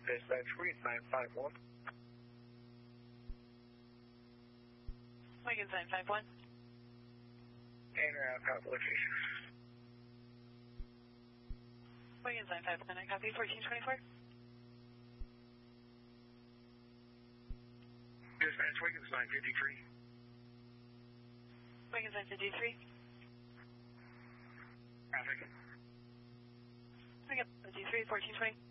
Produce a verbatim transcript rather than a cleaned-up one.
Dispatch, read nine five one. Wiggins nine five one. And around copy location. Wiggins nine five one, I copy fourteen twenty-four. Dispatch, Wiggins nine fifty-three. Wiggins nine fifty-three. Traffic. Wiggins fifty-three, fourteen twenty.